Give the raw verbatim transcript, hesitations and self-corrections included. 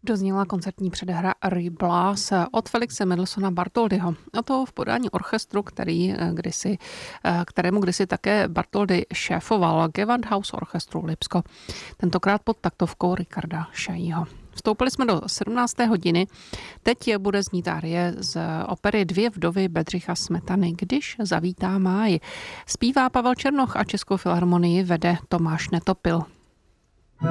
Dozněla koncertní předehra Reblass od Felixe Mendelssohna Bartholdyho. A to v podání orchestru, který kdysi, kterému kdysi také Bartholdy šéfoval, Gewandhaus orchestru Lipsko. Tentokrát pod taktovkou Richarda Šajího. Vstoupili jsme do sedmnácté hodiny. Teď je bude znít árie z opery Dvě vdovy Bedřicha Smetany, Když zavítá máj. Zpívá Pavel Černoch a Českou filharmonii vede Tomáš Netopil.